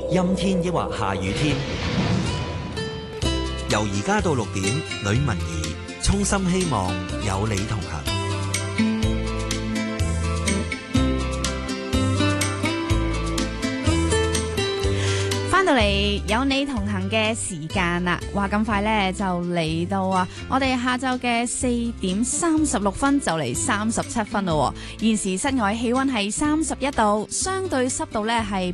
陰天抑或下雨天。由而家到6點，呂文儀衷心希望有你同行。 翻到嚟有你同行嘅時間啦，話咁快呢就嚟到啊！我哋下晝嘅4點36分就嚟37分咯。現時室外氣溫係31度，相對濕度呢係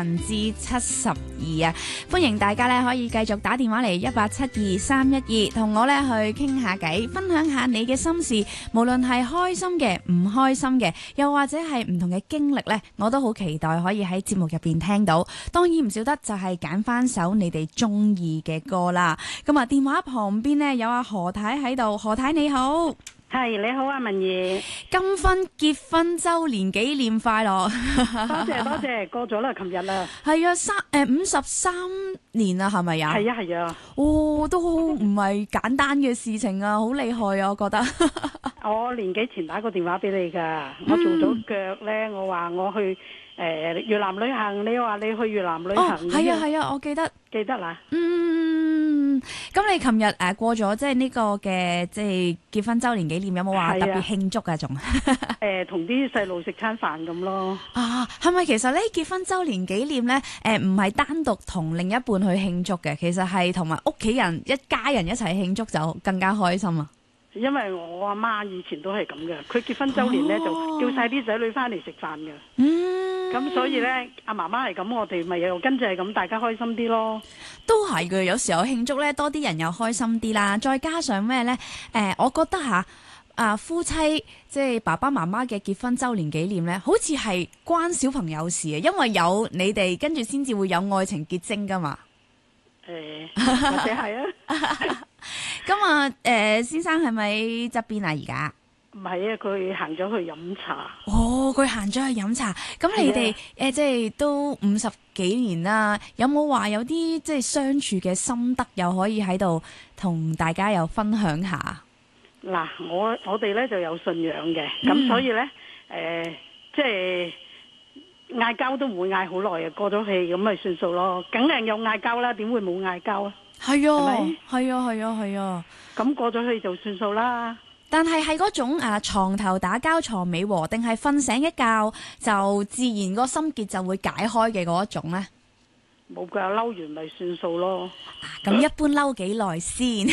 72%啊！歡迎大家呢可以繼續打電話嚟1872312，同我呢去傾下偈，分享下你嘅心事，無論係開心嘅、唔開心嘅，又或者係唔同嘅經歷呢，我都好期待可以喺節目入邊聽到。當然唔少得就係揀翻首你哋中意嘅歌啦。咁啊，電話旁邊呢有阿何太喺度，何太你好。 係你好啊，文儀。 金婚結婚周年紀念快樂。 多謝多謝，過咗啦，琴日啦。 係啊，53年啦，係咪啊？ 係啊係啊。 哦，都唔係簡單嘅事情啊，好厲害啊，我覺得。 我年幾前打個電話俾你㗎，我做咗腳咧，我話我去越南旅行，你話你去越南旅行。 哦，係啊係啊，我記得啦。 咁你琴日過咗即係呢個嘅即係結婚周年紀念，有冇話特別慶祝啊？仲同啲細路食餐飯咁咯。 啊，係咪其實咧結婚周年紀念咧唔係單獨同另一半去慶祝嘅，其實係同埋屋企人一家人一齊慶祝就更加開心啊！ 因為我阿媽以前都係咁嘅，佢結婚周年咧就叫晒啲仔女翻嚟食飯嘅。咁所以咧，阿媽媽係咁，我哋咪又跟住係咁，大家開心啲咯。 都係嘅，有時候慶祝咧，多啲人又開心啲啦。再加上咩咧？我覺得夫妻即係爸爸媽媽嘅結婚周年紀念咧，好似係關小朋友事啊，因為有你哋跟住先至會有愛情結晶噶嘛。 或者係啊。 咁啊，先生係咪側邊啊？而家唔係啊，佢行咗去飲茶。 哦，佢行咗去飲茶。咁你哋即係都50幾年啦，有冇話有啲即係相處嘅心得，又可以喺度同大家又分享下？ 嗱，我哋咧就有信仰嘅，咁所以咧即係嗌交都唔會嗌好耐啊，過咗氣咁咪算數咯。梗係有嗌交啦，點會冇嗌交啊？係啊， 係啊， 咁過咗去就算數啦。 但係嗰種床頭打交床尾和，定係瞓醒一覺就自然個心結就會解開嘅嗰一種呢？ 冇㗎，嬲完咪算數咯。 咁一般嬲幾耐先？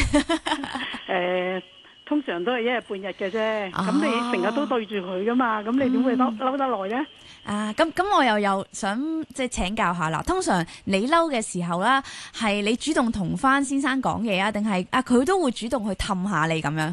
通常都係一日半日嘅啫。咁你成日都對住佢㗎嘛，咁你點會嬲得耐呢？ 咁我又想即係請教下啦。通常你嬲嘅時候啦，係你主動同翻先生講嘢啊，定係佢都會主動去氹下你咁樣？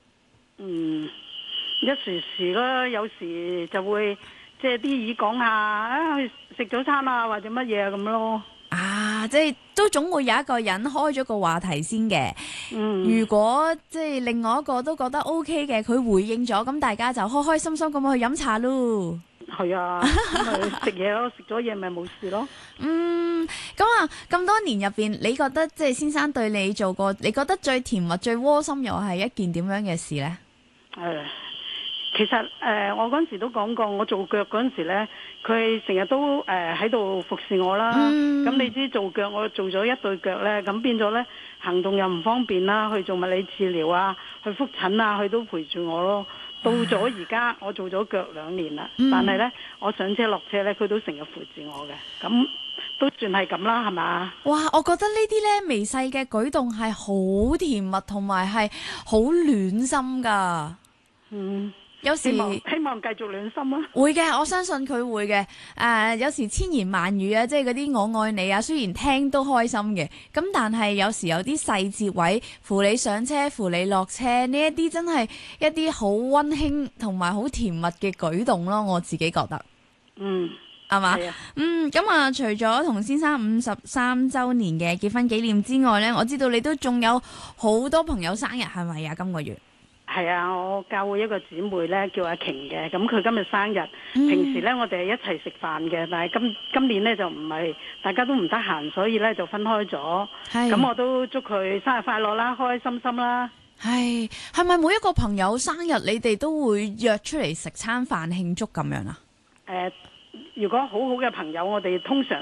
一時時啦，有時就會即係啲語講下去食早餐啊，或者乜嘢咁咯。 即係都總會有一個人開咗個話題先嘅。如果即係另外一個都覺得 OK 嘅，佢回應咗，咁大家就開開心心咁去飲茶咯。 係啊，咁咪食嘢咯，食咗嘢咪冇事咯。 咁多年入邊，你覺得即係先生對你做過，你覺得最甜蜜、最窩心又係一件點樣嘅事呢？ 其實我嗰陣時都講過，我做腳嗰陣時呢，佢成日都喺度服侍我啦。咁你知做腳，我做咗一對腳呢，咁變咗呢，行動又唔方便啦，去做物理治療啊，去復診啊，佢都陪住我咯。到咗而家，我做咗腳2年啦，但係呢，我上車落車呢，佢都成日扶住我嘅，咁都算係咁啦，係嘛？哇！ 我覺得呢啲呢微細嘅舉動係好甜蜜，同埋係好暖心噶。有時希望繼續暖心啊！會嘅，我相信佢會嘅。有時千言萬語啊，即係嗰啲我愛你啊，雖然聽都開心嘅，咁但係有時有啲細節位，扶你上車、扶你落車呢一啲，真係一啲好溫馨同埋好甜蜜嘅舉動咯。我自己覺得，係嘛？咁除咗同先生53週年嘅結婚紀念之外呢，我知道你都仲有好多朋友生日，係咪啊？今個月？ 係啊，我教會一個姊妹咧叫阿瓊嘅，咁佢今日生日。平時咧我哋係一齊食飯嘅，但係今年咧就唔係，大家都唔得閒，所以咧就分開咗。咁我都祝佢生日快樂啦，開開心心啦。 係咪每一個朋友生日你哋都會約出嚟食餐飯慶祝咁樣啊？ 如果好好嘅朋友，我哋通常